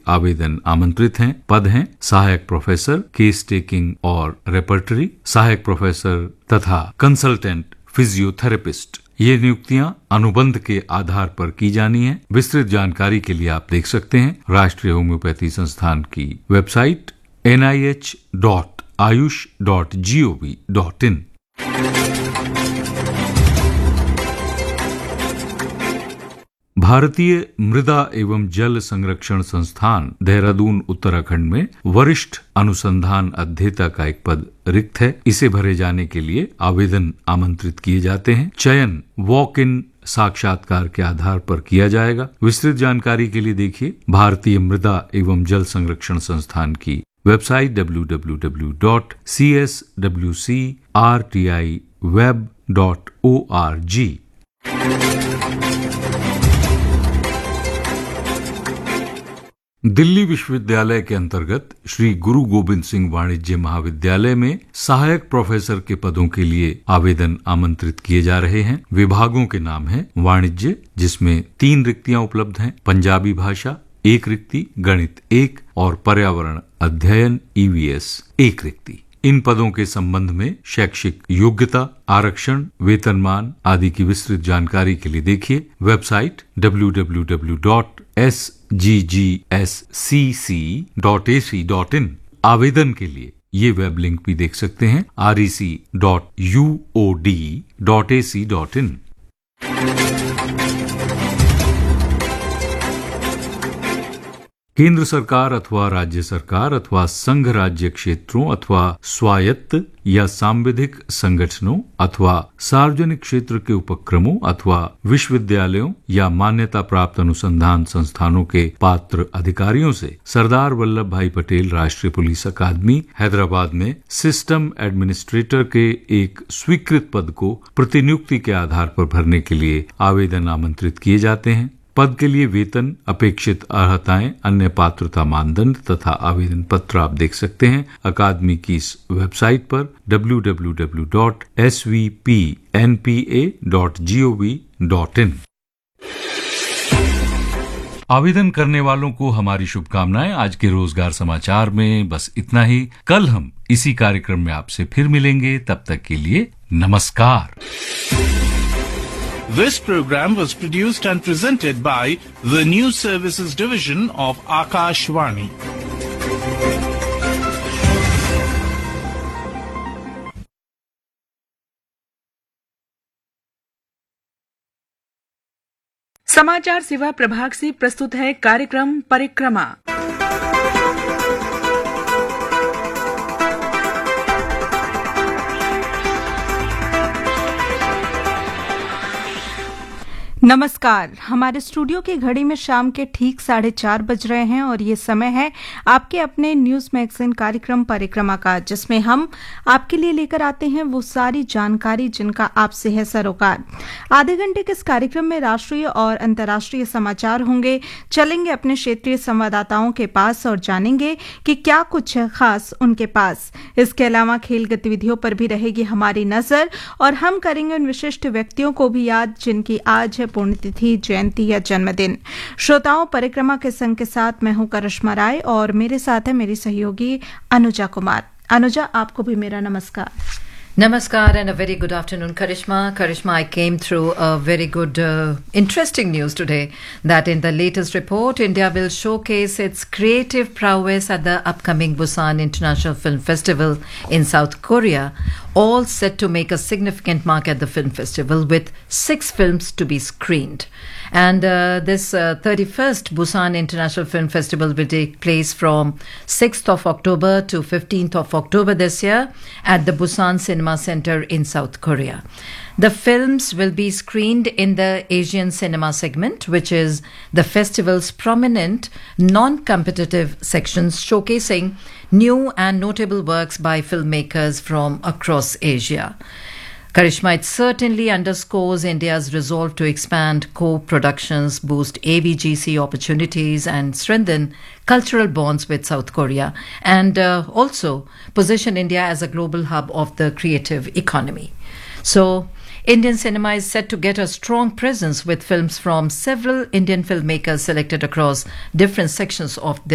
आवेदन आमंत्रित हैं। पद हैं सहायक प्रोफेसर, केस टेकिंग और रेपर्टरी, सहायक प्रोफेसर तथा कंसल्टेंट फिजियोथेरेपिस्ट। ये नियुक्तियां अनुबंध के आधार पर की जानी है। विस्तृत जानकारी के लिए आप देख सकते हैं राष्ट्रीय होम्योपैथी संस्थान की वेबसाइट nih.ayush.gov.in। भारतीय मृदा एवं जल संरक्षण संस्थान देहरादून उत्तराखंड में वरिष्ठ अनुसंधान अध्येता का एक पद रिक्त है। इसे भरे जाने के लिए आवेदन आमंत्रित किए जाते हैं। चयन वॉक इन साक्षात्कार के आधार पर किया जाएगा। विस्तृत जानकारी के लिए देखिए भारतीय मृदा एवं जल संरक्षण संस्थान की वेबसाइट www.cswcrtiweb.org। दिल्ली विश्वविद्यालय के अंतर्गत श्री गुरु गोबिंद सिंह वाणिज्य महाविद्यालय में सहायक प्रोफेसर के पदों के लिए आवेदन आमंत्रित किए जा रहे हैं। विभागों के नाम हैं वाणिज्य, जिसमें 3 रिक्तियां उपलब्ध हैं, पंजाबी भाषा 1 रिक्ति, गणित 1 और पर्यावरण अध्ययन EVS 1 रिक्ति। इन पदों के संबंध में शैक्षिक योग्यता, आरक्षण, वेतनमान आदि की विस्तृत जानकारी के लिए देखिए वेबसाइट www.sggsscc.ac.in। आवेदन के लिए ये वेब लिंक भी देख सकते हैं rec.uod.ac.in। केंद्र सरकार अथवा राज्य सरकार अथवा संघ राज्य क्षेत्रों अथवा स्वायत्त या सांविधिक संगठनों अथवा सार्वजनिक क्षेत्र के उपक्रमों अथवा विश्वविद्यालयों या मान्यता प्राप्त अनुसंधान संस्थानों के पात्र अधिकारियों से सरदार वल्लभ भाई पटेल राष्ट्रीय पुलिस अकादमी हैदराबाद में सिस्टम एडमिनिस्ट्रेटर के एक स्वीकृत पद को प्रतिनियुक्ति के आधार पर भरने के लिए आवेदन आमंत्रित किए जाते हैं। पद के लिए वेतन, अपेक्षित अर्हताएं, अन्य पात्रता मानदंड तथा आवेदन पत्र आप देख सकते हैं अकादमी की इस वेबसाइट पर www.svpnpa.gov.in। आवेदन करने वालों को हमारी शुभकामनाएं। आज के रोजगार समाचार में बस इतना ही। कल हम इसी कार्यक्रम में आपसे फिर मिलेंगे। तब तक के लिए नमस्कार। This program was produced and presented by the News Services Division of Akashvani. समाचार सेवा प्रभाग से प्रस्तुत है कार्यक्रम परिक्रमा। नमस्कार। हमारे स्टूडियो की घड़ी में शाम के ठीक 4:30 बज रहे हैं और ये समय है आपके अपने न्यूज मैगजीन कार्यक्रम परिक्रमा का, जिसमें हम आपके लिए लेकर आते हैं वो सारी जानकारी जिनका आपसे है सरोकार। आधे घंटे के इस कार्यक्रम में राष्ट्रीय और अंतर्राष्ट्रीय समाचार होंगे। चलेंगे अपने क्षेत्रीय संवाददाताओं के पास और जानेंगे कि क्या कुछ है खास उनके पास। इसके अलावा खेल गतिविधियों पर भी रहेगी हमारी नजर और हम करेंगे उन विशिष्ट व्यक्तियों को भी याद जिनकी आज है पुण्यतिथि, जयंती या जन्मदिन। श्रोताओं, परिक्रमा के संग के साथ मैं हूं करिश्मा राय और मेरे साथ है मेरी सहयोगी अनुजा कुमार। अनुजा, आपको भी मेरा नमस्कार। Namaskar and a very good afternoon, Karishma. Karishma, I came through a very good, interesting news today that in the latest report, India will showcase its creative prowess at the upcoming Busan International Film Festival in South Korea, all set to make a significant mark at the film festival with 6 films to be screened. And this 31st Busan International Film Festival will take place from 6th of October to 15th of October this year at the Busan Cinema Center in South Korea. The films will be screened in the Asian cinema segment, which is the festival's prominent non-competitive sections, showcasing new and notable works by filmmakers from across Asia. Karishma, it certainly underscores India's resolve to expand co-productions, boost AVGC opportunities, and strengthen cultural bonds with South Korea, and also position India as a global hub of the creative economy. So, Indian cinema is set to get a strong presence with films from several Indian filmmakers selected across different sections of the